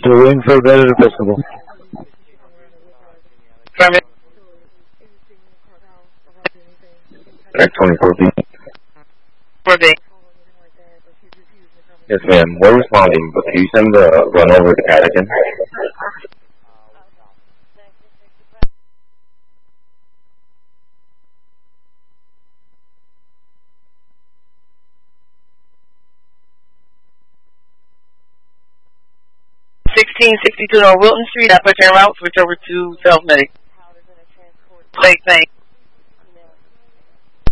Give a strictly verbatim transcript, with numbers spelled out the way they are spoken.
We're waiting for a better festival. Permit. That's twenty-four B. For the Yes, ma'am. We're responding, but can you send the run over to Cat again? sixteen sixty-two on Wilton Street. I put your route, switch over to self-medic. Same thing.